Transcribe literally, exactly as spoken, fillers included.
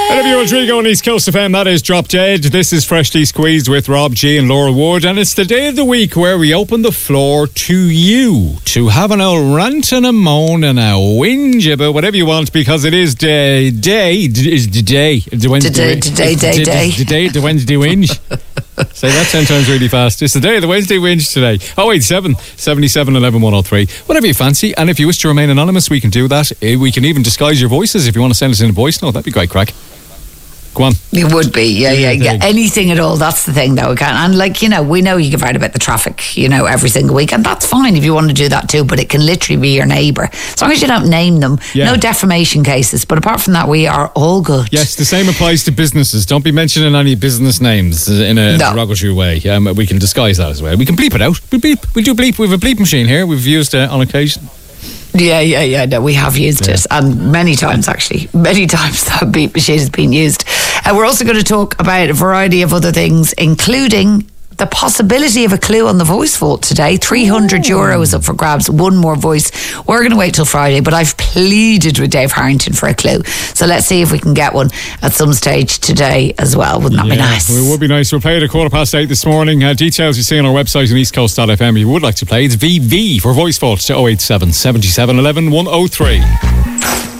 Olivia Rodrigo on East Coast F M, that is Drop Dead. This is Freshly Squeezed with Rob G and Laura Wood, and it's the day of the week where we open the floor to you to have an old rant and a moan and a whinge about whatever you want, because it is day, day, is the day, the Wednesday, day, day, day, the day, the Wednesday whinge. Say that ten times really fast. It's the day of the Wednesday whinge today. oh eight seven, seven seven, one one, one oh three. Whatever you fancy, and if you wish to remain anonymous, we can do that. We can even disguise your voices if you want to send us in a voice note. That'd be great crack. Go on. It would be, yeah, yeah, yeah. Anything at all. That's the thing, though. We can, and like, you know, we know you give out about the traffic, you know, every single week, and that's fine if you want to do that too. But it can literally be your neighbour, as long as you don't name them. Yeah. No defamation cases. But apart from that, we are all good. Yes, the same applies to businesses. Don't be mentioning any business names in a no. derogatory way. Um, we can disguise that as well. We can bleep it out. We bleep. We do bleep. We have a bleep machine here. We've used it on occasion. Yeah, yeah, yeah. No, we have used yeah. it, and many times actually. Many times that beep machine has been used. Uh, we're also going to talk about a variety of other things, including the possibility of a clue on the voice vault today. three hundred euro is up for grabs. One more voice. We're going to wait till Friday, but I've pleaded with Dave Harrington for a clue. So let's see if we can get one at some stage today as well. Wouldn't that yeah, be nice? It would be nice. We'll play it at quarter past eight this morning. Uh, details you see on our website on east coast dot f m. If you would like to play, it's V V for voice vault to oh eight seven, seven seven, one one, one oh three.